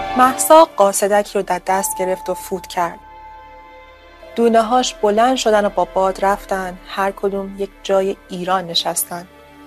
مهسا قاصدکی رو در دست گرفت و فوت کرد. دونه هاش بلند شدن و با باد رفتن، هر کدوم یک جای ایران نشستن.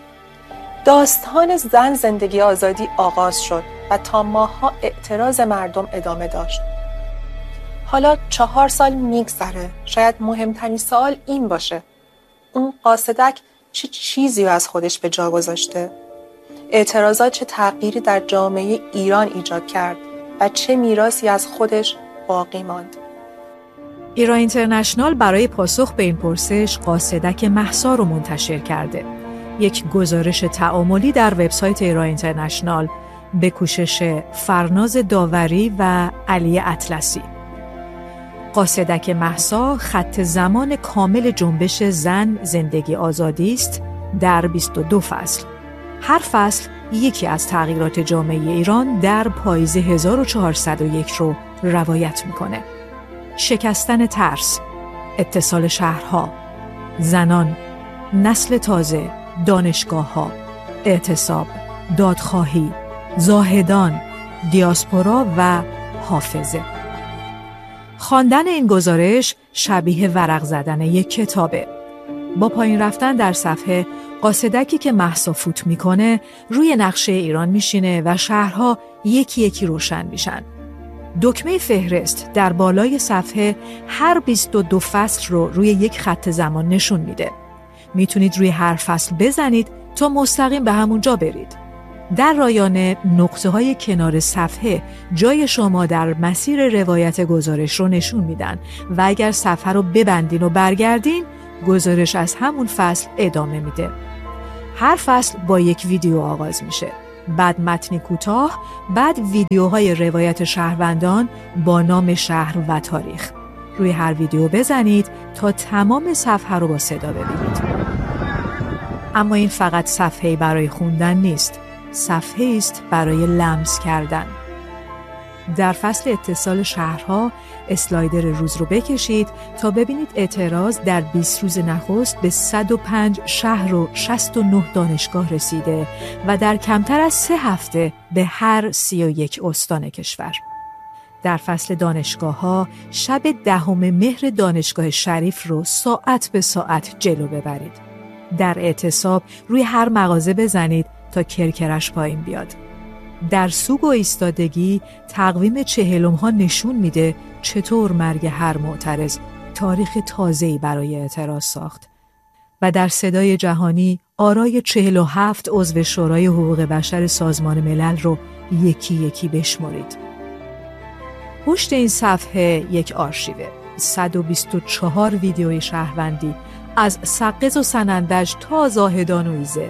داستان زن زندگی آزادی آغاز شد و تا ماه‌ها اعتراض مردم ادامه داشت. حالا 4 سال میگذره. شاید مهمترین سوال این باشه: اون قاصدک چه چیزی رو از خودش به جا گذاشته؟ اعتراضات چه تغییری در جامعه ایران ایجاد کرد و چه میراثی از خودش باقی ماند؟ ایران اینترنشنال برای پاسخ به این پرسش قاصدک مهسا رو منتشر کرده. یک گزارش تأملی در وبسایت ایران اینترنشنال به کوشش فرناز داوری و علی اطلسی. قاصدک مهسا خط زمان کامل جنبش زن زندگی آزادی است در 22 فصل. هر فصل یکی از تغییرات جامعه ایران در پاییز 1401 رو روایت میکنه. شکستن ترس، اتصال شهرها، زنان، نسل تازه، دانشگاه‌ها، اعتصاب، دادخواهی، زاهدان، دیاسپورا و حافظه. خواندن این گزارش شبیه ورق زدن یک کتابه. با پایین رفتن در صفحه، قاصدکی که مهسا فوت میکنه روی نقشه ایران میشینه و شهرها یکی یکی روشن میشن. دکمه فهرست در بالای صفحه هر 22 فصل رو روی یک خط زمان نشون میده. میتونید روی هر فصل بزنید تا مستقیم به همونجا برید. در رایانه نقطه‌های کنار صفحه جای شما در مسیر روایت گزارش رو نشون میدن و اگر صفحه رو ببندین و برگردین، گزارش از همون فصل ادامه میده. هر فصل با یک ویدیو آغاز میشه، بعد متنی کوتاه، بعد ویدیوهای روایت شهروندان با نام شهر و تاریخ. روی هر ویدیو بزنید تا تمام صفحه رو با صدا ببینید. اما این فقط صفحه‌ای برای خوندن نیست، صفحه است برای لمس کردن. در فصل اتصال شهرها اسلایدر روز رو بکشید تا ببینید اعتراض در 20 روز نخست به 105 شهر و 69 دانشگاه رسیده و در کمتر از 3 هفته به هر 31 استان کشور. در فصل دانشگاه‌ها شب 10 مهر دانشگاه شریف رو ساعت به ساعت جلو ببرید. در اعتصاب روی هر مغازه بزنید تا کرکرش پایین بیاد. در سوگ و ایستادگی تقویم 40 ها نشون میده چطور مرگ هر معترض تاریخ تازه‌ای برای اعتراض ساخت. و در صدای جهانی آرای 47 عضو شورای حقوق بشر سازمان ملل رو یکی یکی بشمارید. پشت این صفحه یک آرشیوه، 124 ویدیوی شهروندی از سقز و سنندج تا زاهدان و ایزه،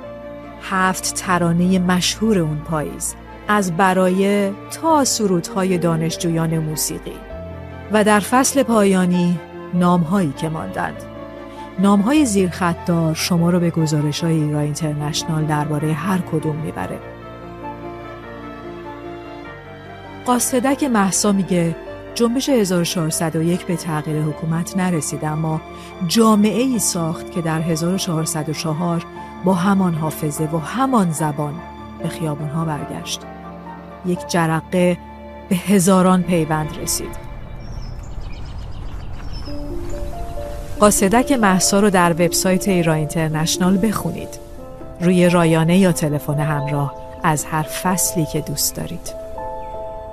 7 ترانه مشهور اون پاییز، از برایه تا سرودهای دانشجویان موسیقی. و در فصل پایانی نامهایی که ماندند. نامهای زیرخطدار شما رو به گزارش‌های ایران اینترنشنال درباره هر کدوم میبره. قاصدک مهسا میگه جنبش 1401 به تغییر حکومت نرسید، اما جامعه ای ساخت که در 1404 با همان حافظه و همان زبان به خیابانها برگشت. یک جرقه به هزاران پیوند رسید. قاصدک مهسا رو در وبسایت ایران اینترنشنال بخونید. روی رایانه یا تلفن همراه از هر فصلی که دوست دارید.